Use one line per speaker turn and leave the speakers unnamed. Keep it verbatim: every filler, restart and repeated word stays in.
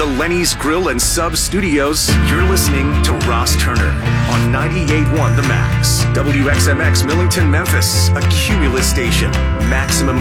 the Lenny's Grill and Sub Studios, you're listening to Ross Turner on ninety-eight point one The Max. W X M X Millington, Memphis, a Cumulus station. Maximum